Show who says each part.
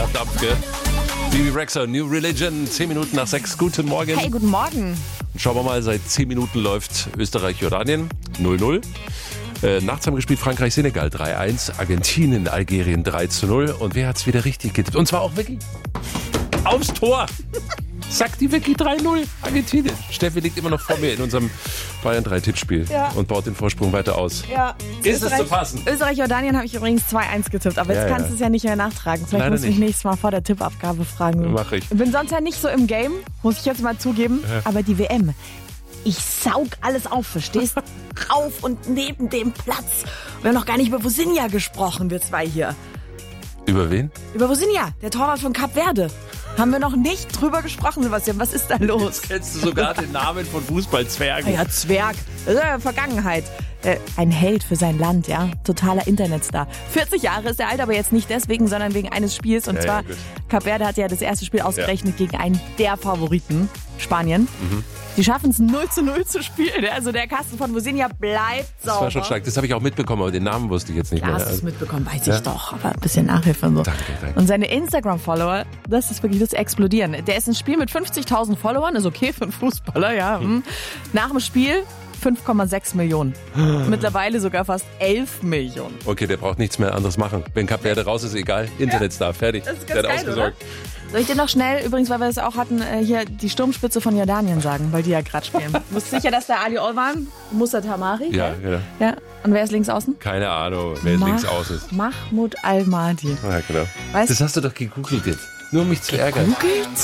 Speaker 1: Ja, Dampf, gell? Bibi Rexha, New Religion, 10 Minuten nach 6. Guten Morgen.
Speaker 2: Hey, guten Morgen.
Speaker 1: Schauen wir mal, seit 10 Minuten läuft Österreich-Jordanien 0-0. Nachts haben gespielt Frankreich-Senegal 3-1, Argentinien, Algerien 3-0. Und wer hat's wieder richtig getippt? Und zwar auch Vicky. Aufs Tor. Sagt die Vicky 3-0. Argentinien. Steffi liegt immer noch vor mir in unserem Bayern 3 Tippspiel und baut den Vorsprung weiter aus.
Speaker 2: Ja.
Speaker 1: Ist es zu fassen?
Speaker 2: Österreich-Jordanien habe ich übrigens 2-1 getippt, aber jetzt kannst du es ja nicht mehr nachtragen. Vielleicht
Speaker 1: Leider
Speaker 2: muss ich mich nächstes Mal vor der Tippabgabe fragen.
Speaker 1: Mach ich.
Speaker 2: Bin sonst ja nicht so im Game, muss ich jetzt mal zugeben. Ja. Aber die WM, ich saug alles auf, verstehst? Auf und neben dem Platz. Wir haben noch gar nicht über Vosinha gesprochen, wir zwei hier.
Speaker 1: Über wen?
Speaker 2: Über Vosinha, der Torwart von Kap Verde. Haben wir noch nicht drüber gesprochen, Sebastian. Was ist da los?
Speaker 1: Jetzt kennst du sogar den Namen von Fußballzwergen.
Speaker 2: Ja, Zwerg. Das ist ja Vergangenheit. Ein Held für sein Land, ja. Totaler Internetstar. 40 Jahre ist er alt, aber jetzt nicht deswegen, sondern wegen eines Spiels. Und zwar, Kap Verde hat ja das erste Spiel ausgerechnet gegen einen der Favoriten, Spanien. Die schaffen es 0-0 zu spielen. Also der Kasten von Vosinha bleibt sauber.
Speaker 1: Das war schon stark. Das habe ich auch mitbekommen, aber den Namen wusste ich jetzt nicht
Speaker 2: Klar,
Speaker 1: mehr.
Speaker 2: hast du es mitbekommen, weiß ich doch. Aber ein bisschen Nachhilfe und so.
Speaker 1: Danke.
Speaker 2: Und seine Instagram-Follower, das ist wirklich das Explodieren. Der ist ein Spiel mit 50.000 Followern, ist okay für einen Fußballer, ja. Nach dem Spiel 5,6 Millionen. Mittlerweile sogar fast 11 Millionen.
Speaker 1: Okay, der braucht nichts mehr anderes machen. Wenn Kap Verde raus ist, egal. Internetstar, fertig.
Speaker 2: Das ist
Speaker 1: der
Speaker 2: ganz
Speaker 1: hat
Speaker 2: geil,
Speaker 1: ausgesorgt.
Speaker 2: oder? Soll ich dir noch schnell, übrigens, weil wir das auch hatten, hier die Sturmspitze von Jordanien sagen, weil die ja gerade spielen. Du bist sicher, dass der Ali Olwan, Musa Tamari?
Speaker 1: Ja, genau.
Speaker 2: Ja. Und wer ist links außen?
Speaker 1: Keine Ahnung, wer links außen ist.
Speaker 2: Mahmoud Al-Mahdi.
Speaker 1: Ja, genau.
Speaker 2: Weißt
Speaker 1: Das hast du doch gegoogelt jetzt. Nur um mich zu ärgern.
Speaker 2: Googelt?